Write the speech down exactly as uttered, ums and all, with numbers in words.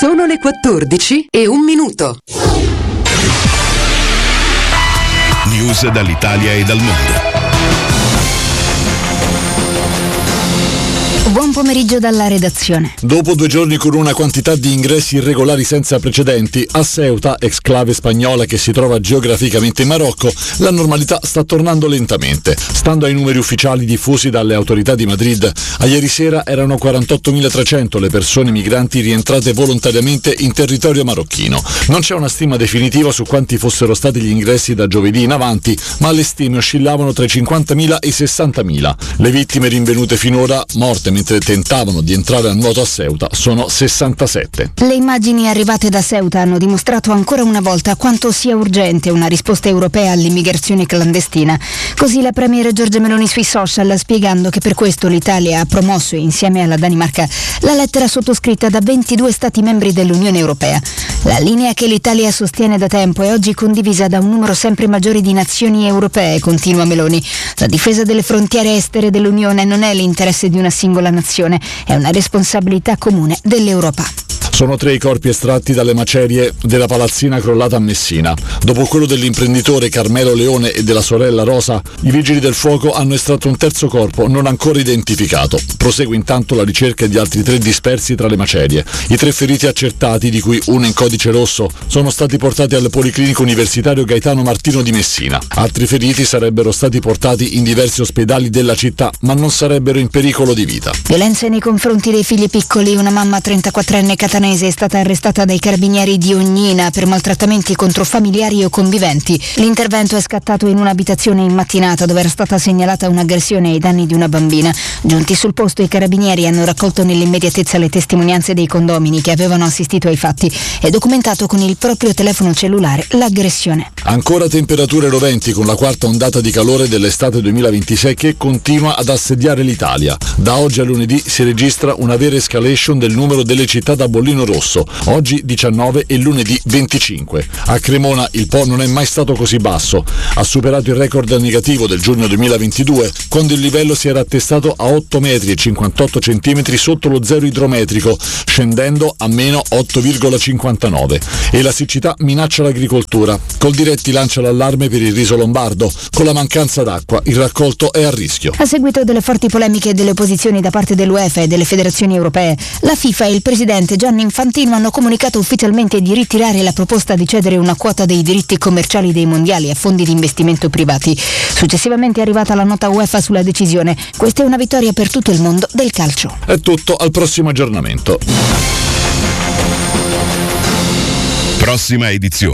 Sono le quattordici e un minuto. News dall'Italia e dal mondo. Buon pomeriggio dalla redazione. Dopo due giorni con una quantità di ingressi irregolari senza precedenti, a Ceuta, exclave spagnola che si trova geograficamente in Marocco, la normalità sta tornando lentamente. Stando ai numeri ufficiali diffusi dalle autorità di Madrid, a ieri sera erano quarantottomilatrecento le persone migranti rientrate volontariamente in territorio marocchino. Non c'è una stima definitiva su quanti fossero stati gli ingressi da giovedì in avanti, ma le stime oscillavano tra i cinquantamila e i sessantamila. Le vittime rinvenute finora, morte mentre tentavano di entrare a nuoto a Ceuta, sono sessantasette. Le immagini arrivate da Ceuta hanno dimostrato ancora una volta quanto sia urgente una risposta europea all'immigrazione clandestina. Così la premier Giorgia Meloni sui social, spiegando che per questo l'Italia ha promosso insieme alla Danimarca la lettera sottoscritta da ventidue Stati membri dell'Unione Europea. La linea che l'Italia sostiene da tempo è oggi condivisa da un numero sempre maggiore di nazioni europee, continua Meloni. La difesa delle frontiere estere dell'Unione non è l'interesse di una singola nazione, è una responsabilità comune dell'Europa. Sono tre i corpi estratti dalle macerie della palazzina crollata a Messina. Dopo quello dell'imprenditore Carmelo Leone e della sorella Rosa, i vigili del fuoco hanno estratto un terzo corpo non ancora identificato. Prosegue intanto la ricerca di altri tre dispersi tra le macerie. I tre feriti accertati, di cui uno in codice rosso, sono stati portati al Policlinico Universitario Gaetano Martino di Messina. Altri feriti sarebbero stati portati in diversi ospedali della città, ma non sarebbero in pericolo di vita. Violenze nei confronti dei figli piccoli. Una mamma trentaquattrenne catanese è stata arrestata dai carabinieri di Ognina per maltrattamenti contro familiari o conviventi. L'intervento è scattato in un'abitazione in mattinata dove era stata segnalata un'aggressione ai danni di una bambina. Giunti sul posto, i carabinieri hanno raccolto nell'immediatezza le testimonianze dei condomini che avevano assistito ai fatti e documentato con il proprio telefono cellulare l'aggressione. Ancora temperature roventi con la quarta ondata di calore dell'estate duemilaventisei che continua ad assediare l'Italia. Da oggi a lunedì si registra una vera escalation del numero delle città da bollino rosso, oggi diciannove e lunedì venticinque. A Cremona il Po non è mai stato così basso, ha superato il record negativo del giugno duemilaventidue, quando il livello si era attestato a otto metri e cinquantotto centimetri sotto lo zero idrometrico, scendendo a meno otto virgola cinquantanove. E la siccità minaccia l'agricoltura. Coldiretti lancia l'allarme per il riso lombardo. Con la mancanza d'acqua il raccolto è a rischio. A seguito delle forti polemiche e delle opposizioni da parte dell'UEFA e delle federazioni europee, la FIFA e il presidente Gianni Infantino hanno comunicato ufficialmente di ritirare la proposta di cedere una quota dei diritti commerciali dei mondiali a fondi di investimento privati. Successivamente è arrivata la nota UEFA sulla decisione. Questa è una vittoria per tutto il mondo del calcio. È tutto, al prossimo aggiornamento. Prossima edizione.